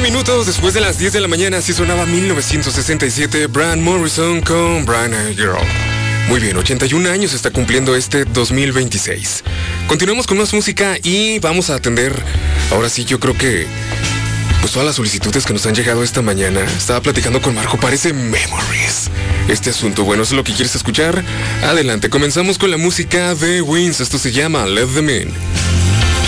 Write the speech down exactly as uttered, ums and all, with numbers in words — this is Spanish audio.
minutos después de las diez de la mañana, así sonaba mil novecientos sesenta y siete, Van Morrison con Bright Eyed Girl. Muy bien, ochenta y un años está cumpliendo este dos mil veintiséis. Continuamos con más música y vamos a atender, ahora sí, yo creo que pues todas las solicitudes que nos han llegado esta mañana. Estaba platicando con Marco, parece Memories este asunto. Bueno, ¿eso es lo que quieres escuchar? Adelante, comenzamos con la música de Wings. Esto se llama Let Them In.